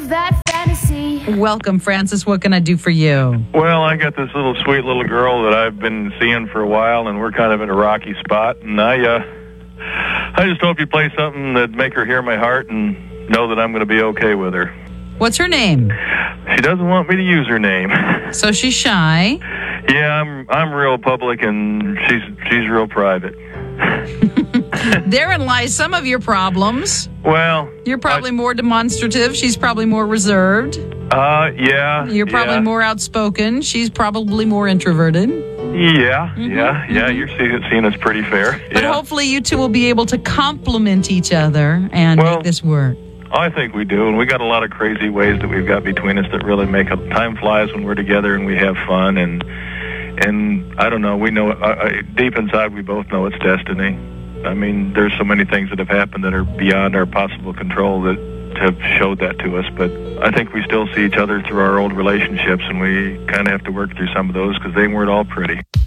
of that fantasy. Welcome, Francis. What can I do for you? Well, I got this sweet little girl that I've been seeing for a while, and we're kind of in a rocky spot. And I just hope you play something that'd make her hear my heart and know that I'm going to be okay with her. What's her name? She doesn't want me to use her name. So she's shy. Yeah, I'm real public, and she's real private. Therein lies some of your problems. Well, You're probably more demonstrative. She's probably more reserved. Yeah. You're probably more outspoken. She's probably more introverted. Yeah, yeah. You're seeing us pretty fair. But yeah. hopefully you two will be able to complement each other and make this work. I think we do, and we got a lot of crazy ways that we've got between us that really make up. Time flies when we're together and we have fun, and I don't know, we know, deep inside we both know it's destiny. I mean, there's so many things that have happened that are beyond our possible control that have showed that to us, but I think we still see each other through our old relationships, and we kind of have to work through some of those because they weren't all pretty.